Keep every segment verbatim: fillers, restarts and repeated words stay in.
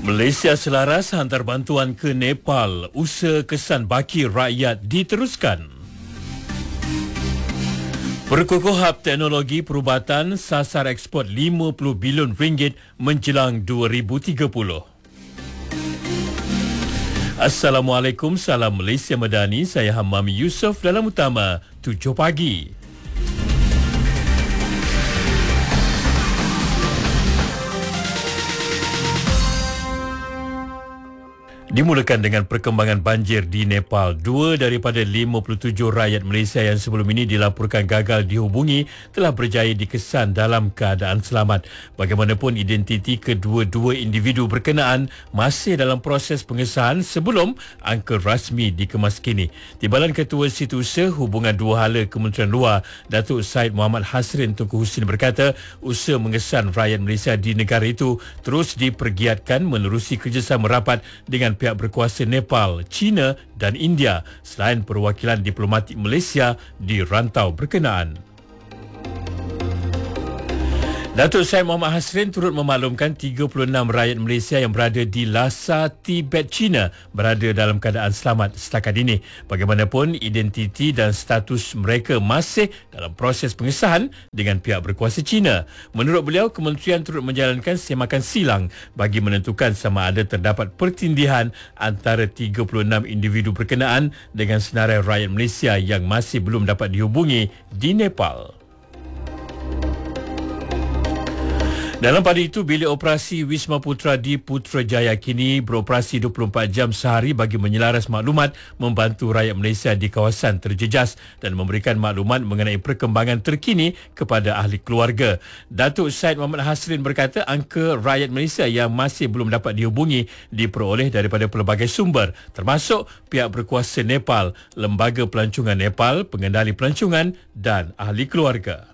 Malaysia selaras hantar bantuan ke Nepal. Usaha kesan baki rakyat diteruskan. Perkukuhab Teknologi Perubatan sasar ekspor lima puluh bilion ringgit menjelang dua ribu tiga puluh. Assalamualaikum, salam Malaysia Madani. Saya Hamami Yusof dalam utama tujuh pagi. Dimulakan dengan perkembangan banjir di Nepal. Dua daripada lima puluh tujuh rakyat Malaysia yang sebelum ini dilaporkan gagal dihubungi telah berjaya dikesan dalam keadaan selamat. Bagaimanapun, identiti kedua-dua individu berkenaan masih dalam proses pengesahan sebelum angka rasmi dikemas kini. Timbalan Ketua Setiausaha Hubungan Dua Hala Kementerian Luar, Datuk Syed Muhammad Hasrin Tunku Husin berkata, usaha mengesan rakyat Malaysia di negara itu terus dipergiatkan menerusi kerjasama rapat dengan pihak berkuasa Nepal, China dan India selain perwakilan diplomatik Malaysia di rantau berkenaan. Datuk Syed Muhammad Hasrin turut memaklumkan tiga puluh enam rakyat Malaysia yang berada di Lhasa, Tibet, China berada dalam keadaan selamat setakat ini. Bagaimanapun, identiti dan status mereka masih dalam proses pengesahan dengan pihak berkuasa China. Menurut beliau, kementerian turut menjalankan semakan silang bagi menentukan sama ada terdapat pertindihan antara tiga puluh enam individu berkenaan dengan senarai rakyat Malaysia yang masih belum dapat dihubungi di Nepal. Dalam pada itu, bilik operasi Wisma Putra di Putrajaya kini beroperasi dua puluh empat jam sehari bagi menyelaras maklumat, membantu rakyat Malaysia di kawasan terjejas dan memberikan maklumat mengenai perkembangan terkini kepada ahli keluarga. Datuk Syed Muhammad Hasrin berkata angka rakyat Malaysia yang masih belum dapat dihubungi diperoleh daripada pelbagai sumber termasuk pihak berkuasa Nepal, Lembaga Pelancongan Nepal, Pengendali Pelancongan dan ahli keluarga.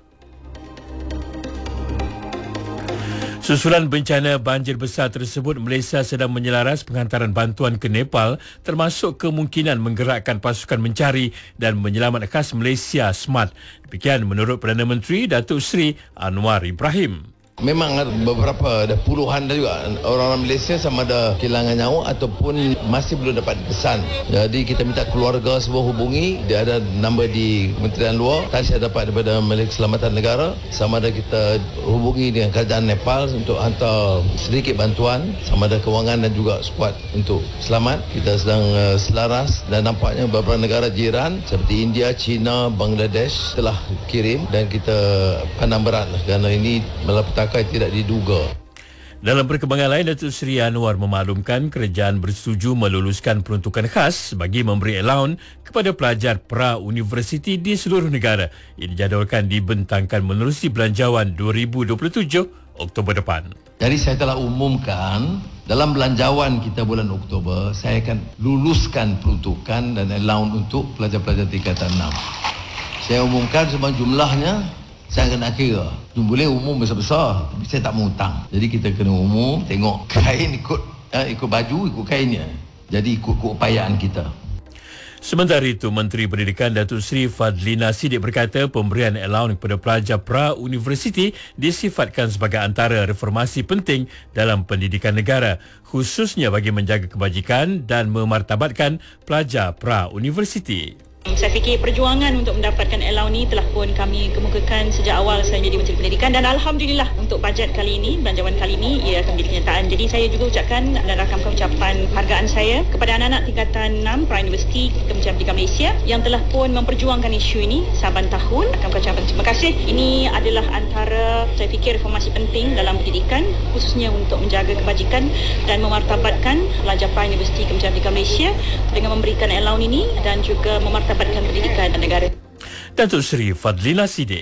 Susulan bencana banjir besar tersebut, Malaysia sedang menyelaras penghantaran bantuan ke Nepal termasuk kemungkinan menggerakkan pasukan mencari dan menyelamat khas Malaysia SMART. Demikian menurut Perdana Menteri Datuk Seri Anwar Ibrahim. Memang ada beberapa, ada puluhan juga orang-orang Malaysia sama ada kehilangan nyawa ataupun masih belum dapat pesan. Jadi kita minta keluarga semua hubungi. Dia ada nombor di Kementerian Luar. Tadi saya dapat daripada Majlis Keselamatan Negara. Sama ada kita hubungi dengan kerajaan Nepal untuk hantar sedikit bantuan. Sama ada kewangan dan juga skuad untuk selamat. Kita sedang uh, selaras dan nampaknya beberapa negara jiran seperti India, China, Bangladesh telah kirim dan kita pandang berat kerana ini malapetaka tidak diduga. Dalam perkembangan lain, Datuk Seri Anwar memaklumkan kerajaan bersetuju meluluskan peruntukan khas bagi memberi allowance kepada pelajar pra-universiti di seluruh negara. Ia dijadualkan dibentangkan menerusi belanjawan dua ribu dua puluh tujuh Oktober depan. Jadi saya telah umumkan dalam belanjawan kita bulan Oktober, saya akan luluskan peruntukan dan allowance untuk pelajar-pelajar tingkatan enam. Saya umumkan sebab jumlahnya saya kena kira. Boleh umum besar-besar, tapi saya tak mau hutang. Jadi kita kena umum, tengok kain ikut eh, ikut baju, ikut kainnya. Jadi ikut keupayaan kita. Sementara itu, Menteri Pendidikan Datuk Seri Fadlina Siddiq berkata pemberian allowance kepada pelajar pra-universiti disifatkan sebagai antara reformasi penting dalam pendidikan negara, khususnya bagi menjaga kebajikan dan memartabatkan pelajar pra-universiti. Saya fikir perjuangan untuk mendapatkan allowance ni telah pun kami kemukakan sejak awal saya menjadi Menteri Pendidikan dan Alhamdulillah untuk bajet kali ini, belanjawan kali ini ia akan menjadi kenyataan. Jadi saya juga ucapkan dan rakamkan ucapan penghargaan saya kepada anak-anak tingkatan enam pra-universiti Kementerian Pendidikan Malaysia yang telah pun memperjuangkan isu ini saban tahun. Akan ucapkan terima kasih. Ini adalah antara saya fikir reformasi penting dalam pendidikan, khususnya untuk menjaga kebajikan dan memartabatkan pelajar pra-universiti Kementerian Pendidikan Malaysia dengan memberikan allowance ini dan juga memartabatkan Tabatkan pendidikan dan negara. Datuk Seri Fadlina Siddiq.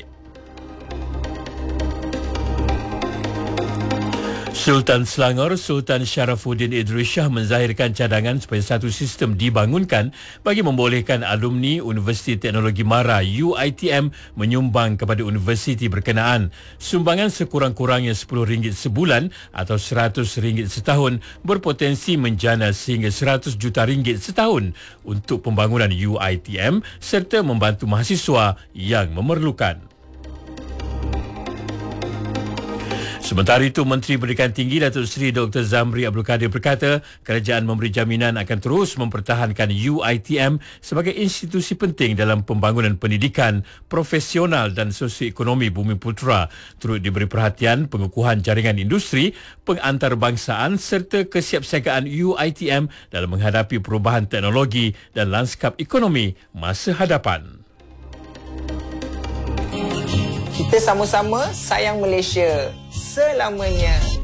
Sultan Selangor Sultan Sharafuddin Idris Shah menzahirkan cadangan supaya satu sistem dibangunkan bagi membolehkan alumni Universiti Teknologi Mara U I T M menyumbang kepada universiti berkenaan. Sumbangan sekurang-kurangnya sepuluh ringgit sebulan atau seratus ringgit setahun berpotensi menjana sehingga seratus juta ringgit setahun untuk pembangunan U I T M serta membantu mahasiswa yang memerlukan. Sementara itu, Menteri Pendidikan Tinggi Datuk Seri Doktor Zamri Abdul Kadir berkata kerajaan memberi jaminan akan terus mempertahankan U I T M sebagai institusi penting dalam pembangunan pendidikan, profesional dan sosioekonomi Bumi Putera. Turut diberi perhatian pengukuhan jaringan industri, pengantarbangsaan serta kesiapsiagaan U I T M dalam menghadapi perubahan teknologi dan lanskap ekonomi masa hadapan. Kita sama-sama sayang Malaysia selamanya.